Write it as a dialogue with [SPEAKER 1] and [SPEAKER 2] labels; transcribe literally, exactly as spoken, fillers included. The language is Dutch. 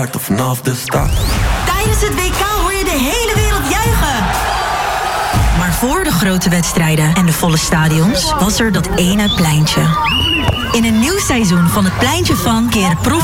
[SPEAKER 1] vanaf de start.
[SPEAKER 2] Tijdens het W K hoor je de hele wereld juichen. Maar voor de grote wedstrijden en de volle stadions was er dat ene pleintje. In een nieuw seizoen van het Pleintje van keren proef